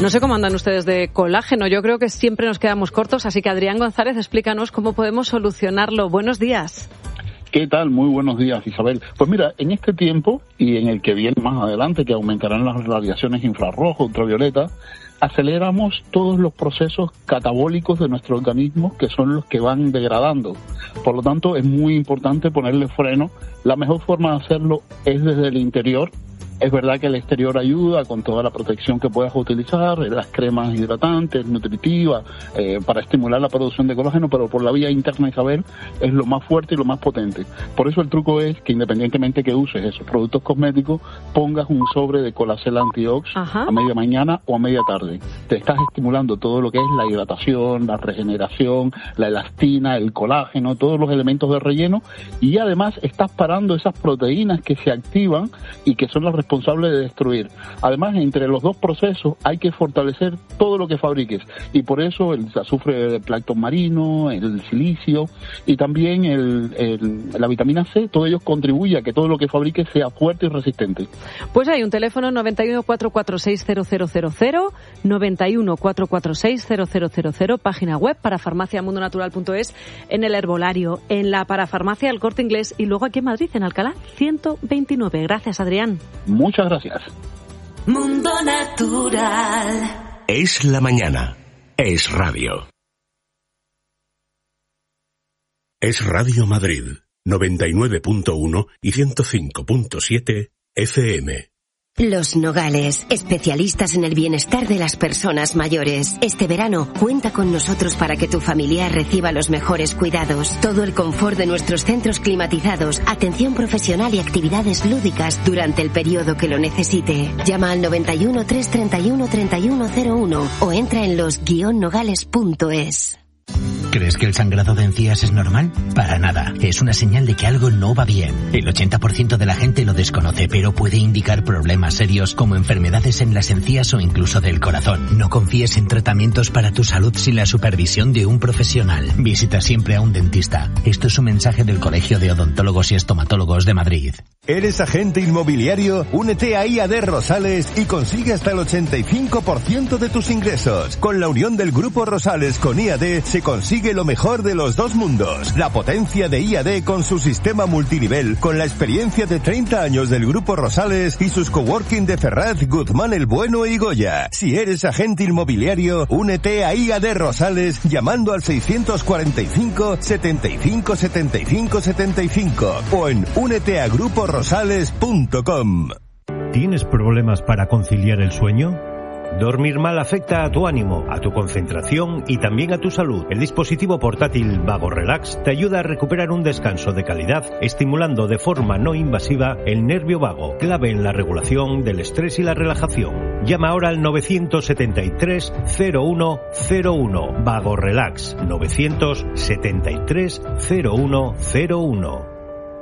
No sé cómo andan ustedes de colágeno, yo creo que siempre nos quedamos cortos, así que Adrián González, explícanos cómo podemos solucionarlo. Buenos días. ¿Qué tal? Muy buenos días, Isabel. Pues mira, en este tiempo y en el que viene más adelante, que aumentarán las radiaciones infrarrojo, ultravioleta, aceleramos todos los procesos catabólicos de nuestro organismo, que son los que van degradando. Por lo tanto, es muy importante ponerle freno. La mejor forma de hacerlo es desde el interior. Es verdad que el exterior ayuda con toda la protección que puedas utilizar, las cremas hidratantes, nutritivas, para estimular la producción de colágeno, pero por la vía interna, Isabel, es lo más fuerte y lo más potente. Por eso el truco es que independientemente que uses esos productos cosméticos, pongas un sobre de Colacel Antiox a media mañana o a media tarde. Te estás estimulando todo lo que es la hidratación, la regeneración, la elastina, el colágeno, todos los elementos de relleno, y además estás parando esas proteínas que se activan y que son las responsables de destruir. Además, entre los dos procesos hay que fortalecer todo lo que fabriques, y por eso el azufre de plancton marino, el silicio y también la vitamina C, todo ello contribuye a que todo lo que fabriques sea fuerte y resistente. Pues hay un teléfono 91 446 0000, 91 446 0000, página web parafarmaciamundonatural.es, en el herbolario, en la parafarmacia El Corte Inglés y luego aquí en Madrid, en Alcalá 129. Gracias, Adrián. Muchas gracias. Mundo Natural. Es la mañana. Es radio. Es Radio Madrid, 99.1 y 105.7 FM. Los Nogales, especialistas en el bienestar de las personas mayores. Este verano, cuenta con nosotros para que tu familiar reciba los mejores cuidados. Todo el confort de nuestros centros climatizados, atención profesional y actividades lúdicas durante el periodo que lo necesite. Llama al 91 331 3101 o entra en los-nogales.es. ¿Crees que el sangrado de encías es normal? Para nada. Es una señal de que algo no va bien. El 80% de la gente lo desconoce, pero puede indicar problemas serios como enfermedades en las encías o incluso del corazón. No confíes en tratamientos para tu salud sin la supervisión de un profesional. Visita siempre a un dentista. Esto es un mensaje del Colegio de Odontólogos y Estomatólogos de Madrid. ¿Eres agente inmobiliario? Únete a IAD Rosales y consigue hasta el 85% de tus ingresos. Con la unión del Grupo Rosales con IAD se consigue lo mejor de los dos mundos. La potencia de IAD con su sistema multinivel, con la experiencia de 30 años del Grupo Rosales y sus coworking de Ferraz, Guzmán el Bueno y Goya. Si eres agente inmobiliario, únete a IAD Rosales llamando al 645 75 75 75 o en úneteagruporosales.com. ¿Tienes problemas para conciliar el sueño? Dormir mal afecta a tu ánimo, a tu concentración y también a tu salud. El dispositivo portátil Vago Relax te ayuda a recuperar un descanso de calidad, estimulando de forma no invasiva el nervio vago, clave en la regulación del estrés y la relajación. Llama ahora al 973 0101. Vago Relax, 973 0101.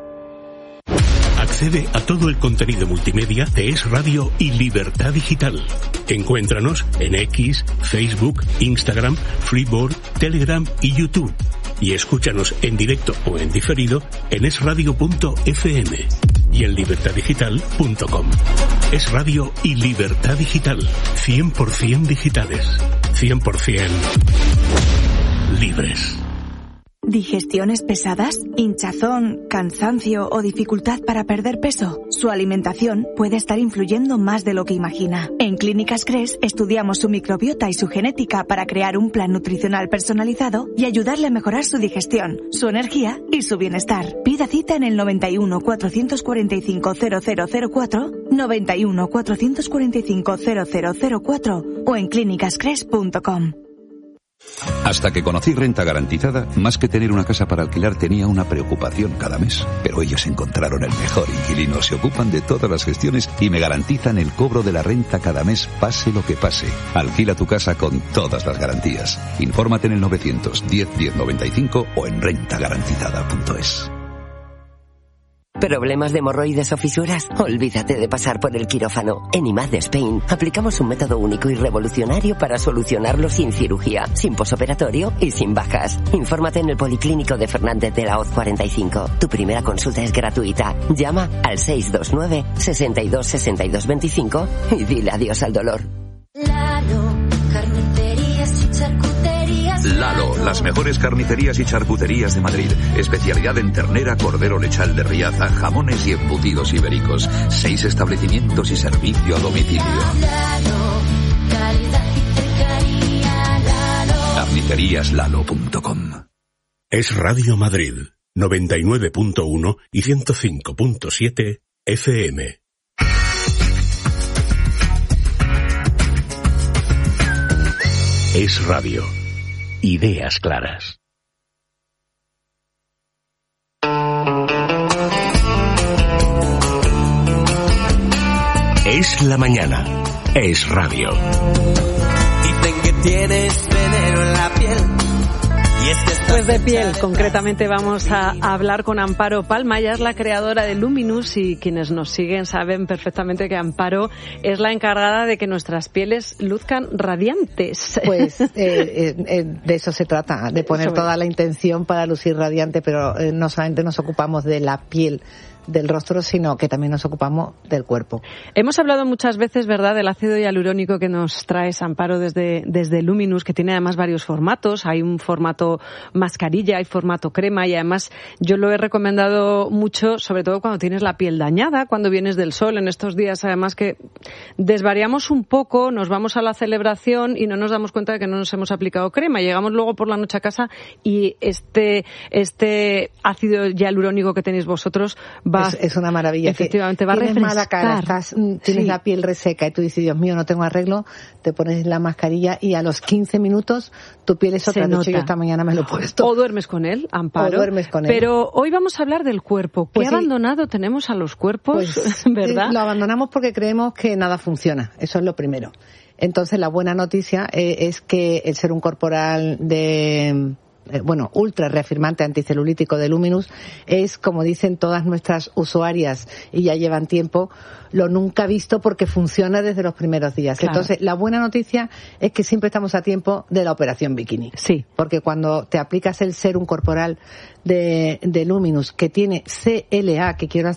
Accede a todo el contenido multimedia de Es Radio y Libertad Digital. Encuéntranos en X, Facebook, Instagram, Freeboard, Telegram y YouTube. Y escúchanos en directo o en diferido en esradio.fm y en libertaddigital.com. Es Radio y Libertad Digital. 100% digitales. 100% libres. ¿Digestiones pesadas? ¿Hinchazón, cansancio o dificultad para perder peso? Su alimentación puede estar influyendo más de lo que imagina. En Clínicas Cres estudiamos su microbiota y su genética para crear un plan nutricional personalizado y ayudarle a mejorar su digestión, su energía y su bienestar. Pida cita en el 91 445 0004, 91 445 0004 o en clínicascres.com. Hasta que conocí Renta Garantizada, más que tener una casa para alquilar tenía una preocupación cada mes. Pero ellos encontraron el mejor inquilino, se ocupan de todas las gestiones y me garantizan el cobro de la renta cada mes, pase lo que pase. Alquila tu casa con todas las garantías. Infórmate en el 910 1095 o en rentagarantizada.es. ¿Problemas de hemorroides o fisuras? Olvídate de pasar por el quirófano. En IMAD Spain aplicamos un método único y revolucionario para solucionarlo sin cirugía, sin posoperatorio y sin bajas. Infórmate en el Policlínico de Fernández de la Hoz 45. Tu primera consulta es gratuita. Llama al 629 62 62 25 y dile adiós al dolor. Claro. Lalo, las mejores carnicerías y charcuterías de Madrid. Especialidad en ternera, cordero lechal de Riaza, jamones y embutidos ibéricos. 6 establecimientos y servicio a domicilio. Carniceríaslalo.com. Es Radio Madrid, 99.1 y 105.7 FM. Es Radio. Ideas claras. Es la mañana. Es Radio. Dicen que tienes veneno en la piel. Pues de piel, concretamente vamos a hablar con Amparo Palma. Ella es la creadora de Luminous y quienes nos siguen saben perfectamente que Amparo es la encargada de que nuestras pieles luzcan radiantes. Pues de eso se trata, de poner toda la intención para lucir radiante, pero no solamente nos ocupamos de la piel del rostro, sino que también nos ocupamos del cuerpo. Hemos hablado muchas veces, ¿verdad?, del ácido hialurónico que nos trae Amparo desde Luminous, que tiene además varios formatos. Hay un formato mascarilla, hay formato crema, y además yo lo he recomendado mucho, sobre todo cuando tienes la piel dañada, cuando vienes del sol, en estos días además que desvariamos un poco, nos vamos a la celebración y no nos damos cuenta de que no nos hemos aplicado crema. Llegamos luego por la noche a casa y este ácido hialurónico que tenéis vosotros es una maravilla. Efectivamente, va a refrescar. Tienes mala cara, tienes la piel reseca y tú dices, Dios mío, no tengo arreglo, te pones la mascarilla y a los 15 minutos tu piel es otra. De hecho, yo esta mañana me lo he puesto. O duermes con él, Amparo. O duermes con él. Pero hoy vamos a hablar del cuerpo. ¿Qué abandonado tenemos a los cuerpos, verdad? Lo abandonamos porque creemos que nada funciona. Eso es lo primero. Entonces, la buena noticia es que el serum corporal ultra reafirmante anticelulítico de Luminous es, como dicen todas nuestras usuarias y ya llevan tiempo, lo nunca visto porque funciona desde los primeros días. Claro. Entonces, la buena noticia es que siempre estamos a tiempo de la operación bikini. Sí. Porque cuando te aplicas el serum corporal de Luminous, que tiene CLA,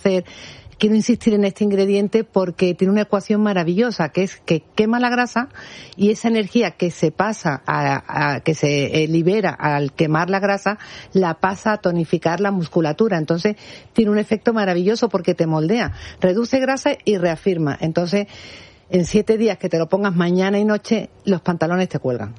quiero insistir en este ingrediente porque tiene una ecuación maravillosa, que es que quema la grasa y esa energía que se pasa que se libera al quemar la grasa, la pasa a tonificar la musculatura. Entonces, tiene un efecto maravilloso porque te moldea, reduce grasa y reafirma. Entonces, en 7 días que te lo pongas mañana y noche, los pantalones te cuelgan.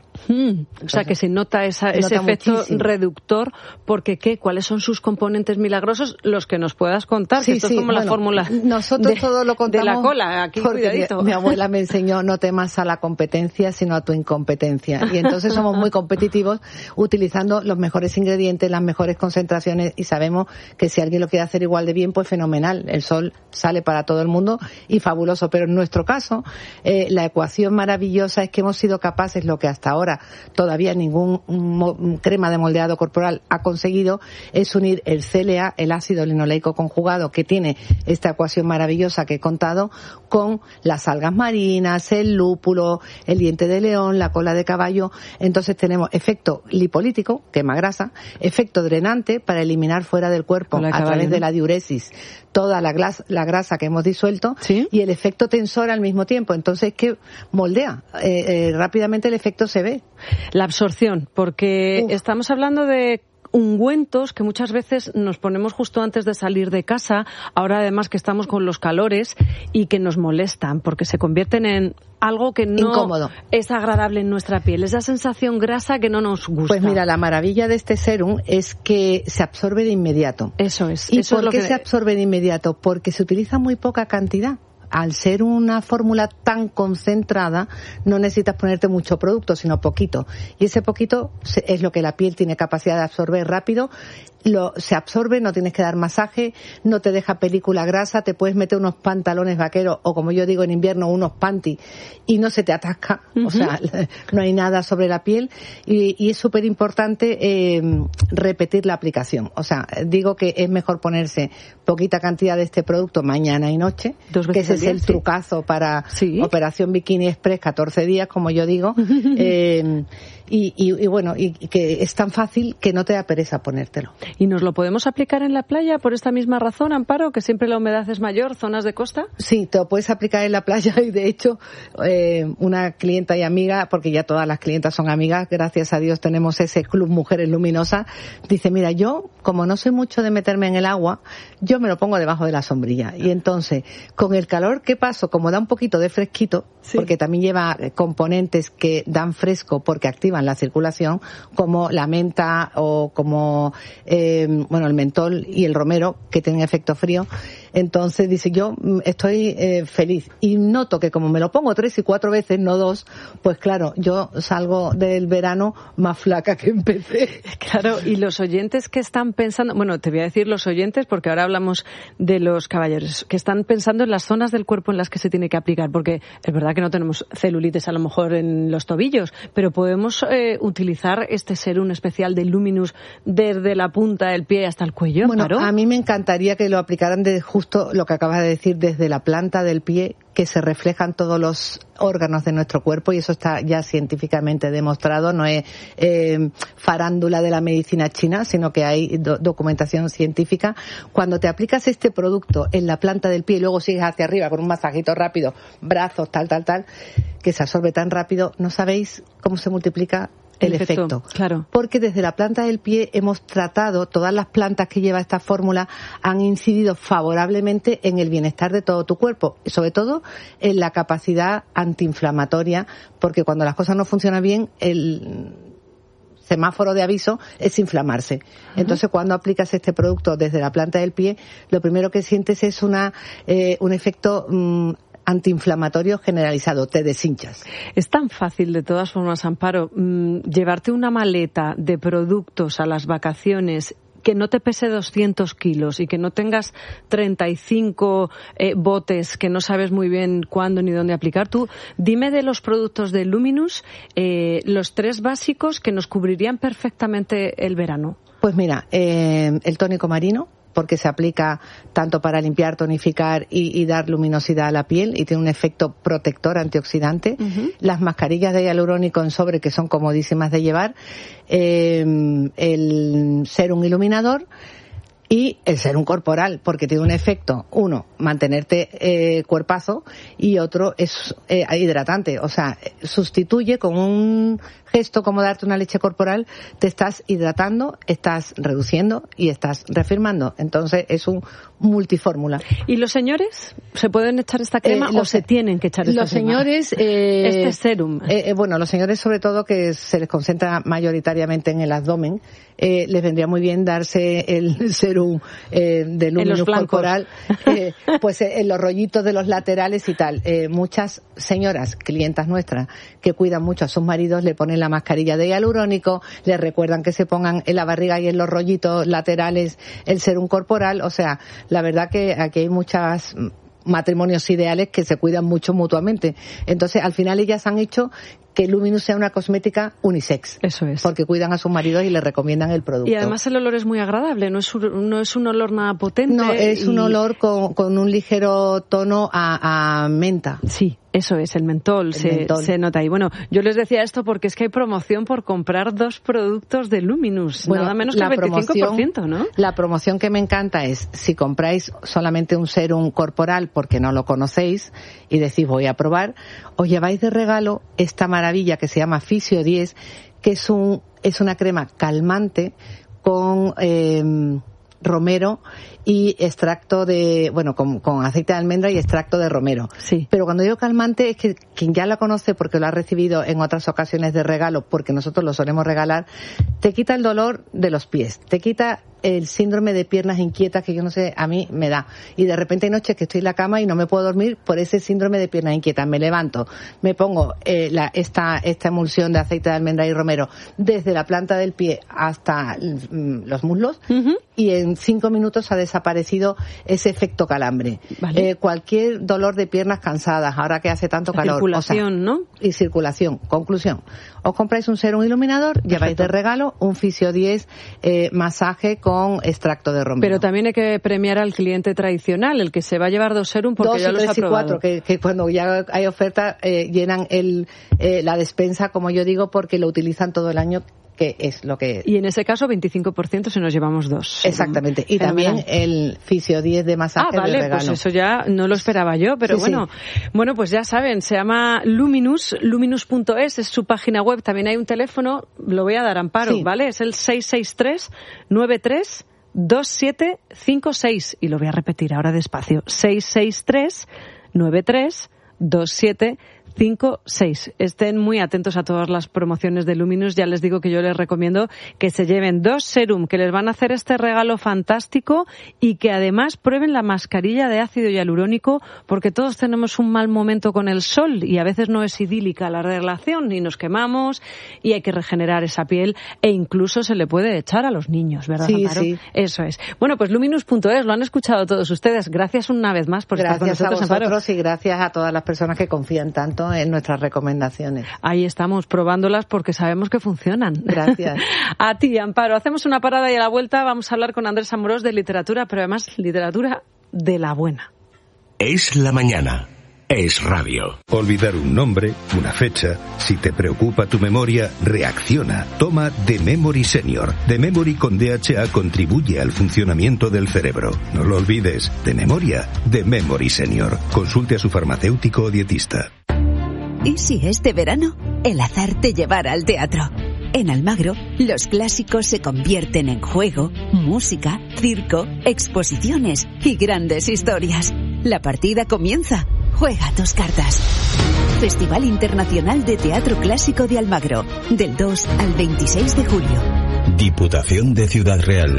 O sea, que se nota ese efecto muchísimo reductor, porque ¿cuáles son sus componentes milagrosos? Los que nos puedas contar, que esto es como la fórmula nosotros todo lo contamos de la cola, aquí cuidadito. Mi abuela me enseñó, no temas a la competencia, sino a tu incompetencia. Y entonces somos muy competitivos utilizando los mejores ingredientes, las mejores concentraciones, y sabemos que si alguien lo quiere hacer igual de bien, pues fenomenal. El sol sale para todo el mundo y fabuloso. Pero en nuestro caso, la ecuación maravillosa es que hemos sido capaces, lo que hasta ahora todavía ningún crema de moldeado corporal ha conseguido, es unir el CLA, el ácido linoleico conjugado, que tiene esta ecuación maravillosa que he contado, con las algas marinas, el lúpulo, el diente de león, la cola de caballo. Entonces tenemos efecto lipolítico, quema grasa, efecto drenante para eliminar fuera del cuerpo a través de la diuresis toda la grasa que hemos disuelto, ¿sí? Y el efecto tensor al mismo tiempo. Entonces, que moldea. Rápidamente el efecto se ve. La absorción, porque estamos hablando de ungüentos que muchas veces nos ponemos justo antes de salir de casa, ahora además que estamos con los calores, y que nos molestan porque se convierten en algo que no incómodo, es agradable en nuestra piel, esa sensación grasa que no nos gusta. Pues mira, la maravilla de este serum es que se absorbe de inmediato. Eso es. ¿Y por qué se absorbe de inmediato? Porque se utiliza muy poca cantidad. Al ser una fórmula tan concentrada, no necesitas ponerte mucho producto, sino poquito. Y ese poquito es lo que la piel tiene capacidad de absorber rápido. Se absorbe, no tienes que dar masaje, no te deja película grasa, te puedes meter unos pantalones vaqueros, o como yo digo en invierno, unos panty, y no se te atasca. O sea, no hay nada sobre la piel. Y es súper importante repetir la aplicación. O sea, digo que es mejor ponerse poquita cantidad de este producto mañana y noche, que ese es el trucazo para Operación Bikini Express, 14 días, como yo digo. Y bueno, y que es tan fácil que no te da pereza ponértelo. ¿Y nos lo podemos aplicar en la playa por esta misma razón, Amparo, que siempre la humedad es mayor, zonas de costa? Sí, te lo puedes aplicar en la playa y de hecho una clienta y amiga, porque ya todas las clientas son amigas, gracias a Dios tenemos ese club Mujeres Luminosas, dice, mira, yo como no soy mucho de meterme en el agua, yo me lo pongo debajo de la sombrilla y entonces con el calor que paso, como da un poquito de fresquito, porque también lleva componentes que dan fresco porque activan la circulación, como la menta o como el mentol y el romero, que tienen efecto frío. Entonces dice, yo estoy feliz y noto que como me lo pongo 3 y 4 veces, no 2, pues claro, yo salgo del verano más flaca que empecé. Claro, y los oyentes que están pensando, bueno, te voy a decir los oyentes porque ahora hablamos de los caballeros, que están pensando en las zonas del cuerpo en las que se tiene que aplicar, porque es verdad que no tenemos celulitis a lo mejor en los tobillos, pero podemos utilizar este serum especial de Luminous desde la punta del pie hasta el cuello. Bueno, ¿Amparo? A mí me encantaría que lo aplicaran de justo lo que acabas de decir, desde la planta del pie, que se reflejan todos los órganos de nuestro cuerpo y eso está ya científicamente demostrado, no es farándula de la medicina china, sino que hay documentación científica. Cuando te aplicas este producto en la planta del pie y luego sigues hacia arriba con un masajito rápido, brazos, tal, que se absorbe tan rápido, no sabéis cómo se multiplica el efecto. Claro. Porque desde la planta del pie hemos tratado, todas las plantas que lleva esta fórmula han incidido favorablemente en el bienestar de todo tu cuerpo, sobre todo en la capacidad antiinflamatoria, porque cuando las cosas no funcionan bien, el semáforo de aviso es inflamarse. Entonces, cuando aplicas este producto desde la planta del pie, lo primero que sientes es un efecto antiinflamatorio generalizado, te deshinchas. Es tan fácil, de todas formas, Amparo, llevarte una maleta de productos a las vacaciones que no te pese 200 kilos y que no tengas 35 botes que no sabes muy bien cuándo ni dónde aplicar. Tú, dime de los productos de Luminous, los 3 básicos que nos cubrirían perfectamente el verano. Pues mira, el tónico marino, porque se aplica tanto para limpiar, tonificar y dar luminosidad a la piel y tiene un efecto protector antioxidante. Las mascarillas de hialurónico en sobre, que son comodísimas de llevar, el serum iluminador y el serum corporal, porque tiene un efecto, uno, mantenerte cuerpazo, y otro es hidratante, o sea, sustituye con un gesto como darte una leche corporal, te estás hidratando, estás reduciendo y estás reafirmando. Entonces es un multifórmula. ¿Y los señores se pueden echar esta crema o se tienen que echar esta los crema? Señores, este serum. Bueno, los señores sobre todo, que se les concentra mayoritariamente en el abdomen, les vendría muy bien darse el serum de Luminous corporal, pues en los rollitos de los laterales y tal. Muchas señoras, clientas nuestras, que cuidan mucho a sus maridos, le ponen la mascarilla de hialurónico, les recuerdan que se pongan en la barriga y en los rollitos laterales el serum corporal. O sea, la verdad que aquí hay muchas matrimonios ideales que se cuidan mucho mutuamente. Entonces, al final ellas han hecho que Luminous sea una cosmética unisex. Eso es. Porque cuidan a sus maridos y les recomiendan el producto. Y además el olor es muy agradable, no es un olor nada potente. No, es un olor con un ligero tono a menta. Sí. Eso es, el mentol, se nota ahí. Bueno, yo les decía esto porque es que hay promoción por comprar 2 productos de Luminous, nada menos que el 25%, ¿no? La promoción que me encanta es, si compráis solamente un serum corporal porque no lo conocéis y decís voy a probar, os lleváis de regalo esta maravilla que se llama Fisio 10, que es una crema calmante con romero y extracto de, con aceite de almendra y extracto de romero. Sí. Pero cuando digo calmante es que quien ya la conoce porque lo ha recibido en otras ocasiones de regalo, porque nosotros lo solemos regalar, te quita el dolor de los pies, te quita el síndrome de piernas inquietas que yo no sé, a mí me da. Y de repente hay noches que estoy en la cama y no me puedo dormir por ese síndrome de piernas inquietas. Me levanto, me pongo esta emulsión de aceite de almendra y romero desde la planta del pie hasta los muslos y en 5 minutos ha desaparecido ese efecto calambre. Vale. Cualquier dolor de piernas cansadas, ahora que hace tanto calor. Circulación, ¿no? Y circulación. Conclusión. Os compráis un serum iluminador, lleváis de regalo un Fisio 10 masaje con extracto de romero. Pero también hay que premiar al cliente tradicional, el que se va a llevar 2 serum porque 2, ya los 3 ha probado. 4, que cuando ya hay oferta llenan la despensa, como yo digo, porque lo utilizan todo el año que es lo que... Y en ese caso 25% si nos llevamos 2. Exactamente. Y también el Fisio 10 de masaje vale, de regalo. Pues eso ya no lo esperaba yo, pero bueno. Bueno, pues ya saben, se llama Luminus, luminus.es, es su página web. También hay un teléfono, lo voy a dar, Amparo, ¿vale? Es el 663-93-2756. Y lo voy a repetir ahora despacio. 663-93-2756. 5-6. Estén muy atentos a todas las promociones de Luminus. Ya les digo que yo les recomiendo que se lleven 2 serum, que les van a hacer este regalo fantástico y que además prueben la mascarilla de ácido hialurónico, porque todos tenemos un mal momento con el sol y a veces no es idílica la relación y nos quemamos y hay que regenerar esa piel e incluso se le puede echar a los niños, ¿verdad, Amparo? Sí. Eso es. Bueno, pues luminus.es, lo han escuchado todos ustedes. Gracias una vez más por estar con nosotros, Amparo. Gracias a vosotros Amparo. Y gracias a todas las personas que confían tanto en nuestras recomendaciones. Ahí estamos, probándolas porque sabemos que funcionan. Gracias. A ti, Amparo. Hacemos una parada y a la vuelta vamos a hablar con Andrés Amorós de literatura, pero además literatura de la buena. Es la mañana. Es radio. Olvidar un nombre, una fecha. Si te preocupa tu memoria, reacciona. Toma The Memory Senior. The Memory con DHA contribuye al funcionamiento del cerebro. No lo olvides. De memoria, The Memory Senior. Consulte a su farmacéutico o dietista. ¿Y si este verano el azar te llevara al teatro? En Almagro, los clásicos se convierten en juego, música, circo, exposiciones y grandes historias. La partida comienza. Juega tus cartas. Festival Internacional de Teatro Clásico de Almagro, del 2 al 26 de julio. Diputación de Ciudad Real.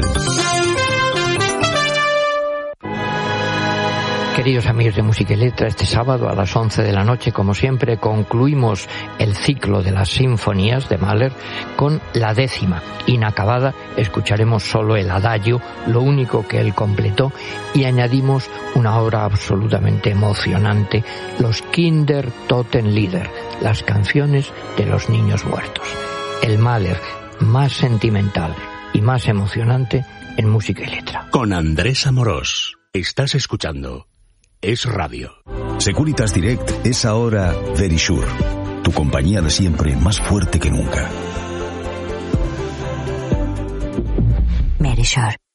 Queridos amigos de Música y Letra, este sábado a las 11 de la noche, como siempre, concluimos el ciclo de las sinfonías de Mahler con la 10ª. Inacabada, escucharemos solo el adagio, lo único que él completó, y añadimos una obra absolutamente emocionante, los Kindertotenlieder, las canciones de los niños muertos. El Mahler más sentimental y más emocionante en Música y Letra. Con Andrés Amorós. Estás escuchando Es Radio. Securitas Direct es ahora Verisure, tu compañía de siempre más fuerte que nunca. Verisure.